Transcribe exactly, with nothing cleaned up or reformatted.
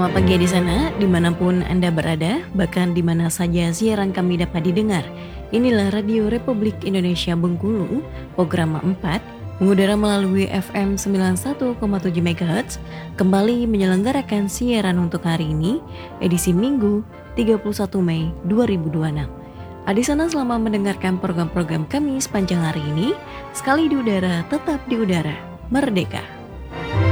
Selamat pagi di sana, dimanapun Anda berada, bahkan di mana saja siaran kami dapat didengar. Inilah Radio Republik Indonesia Bengkulu, program empat, mengudara melalui F M sembilan puluh satu koma tujuh megahertz, kembali menyelenggarakan siaran untuk hari ini, edisi Minggu tiga puluh satu Mei dua ribu dua puluh enam. Adi sana selama mendengarkan program-program kami sepanjang hari ini, sekali di udara, tetap di udara, merdeka.